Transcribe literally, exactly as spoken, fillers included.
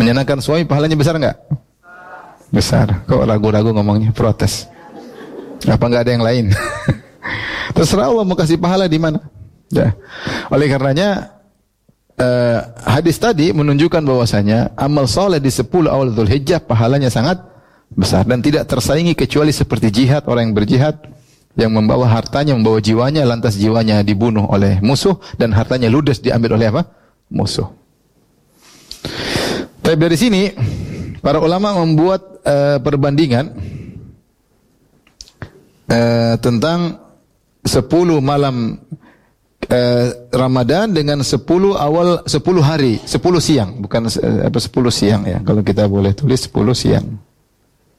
Menyenangkan suami pahalanya besar enggak? Besar. Kok ragu-ragu ngomongnya, protes. Apa enggak ada yang lain? Terserah Allah mau kasih pahala di mana. Ya. Oleh karenanya uh, hadis tadi menunjukkan bahwasanya amal soleh di sepuluh awal Dzulhijjah pahalanya sangat besar dan tidak tersaingi kecuali seperti jihad, orang yang berjihad yang membawa hartanya, membawa jiwanya, lantas jiwanya dibunuh oleh musuh dan hartanya ludes diambil oleh apa? Musuh. Tapi dari sini para ulama membuat uh, perbandingan uh, tentang sepuluh malam uh, Ramadan dengan sepuluh awal sepuluh hari, sepuluh siang, bukan uh, apa sepuluh siang ya. Kalau kita boleh tulis sepuluh siang.